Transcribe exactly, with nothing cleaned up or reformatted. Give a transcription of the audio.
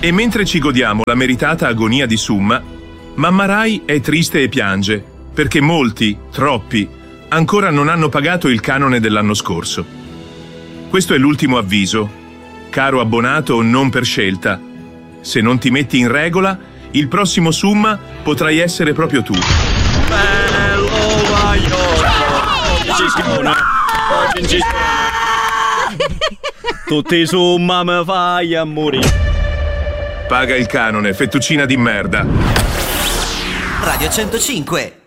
E mentre ci godiamo la meritata agonia di Summa, Mamma Rai è triste e piange, perché molti, troppi, ancora non hanno pagato il canone dell'anno scorso. Questo è l'ultimo avviso. Caro abbonato non per scelta, se non ti metti in regola, il prossimo Summa potrai essere proprio tu. Bello tutti Summa mi fai a morire. Paga il canone, fettuccina di merda. Radio centocinque.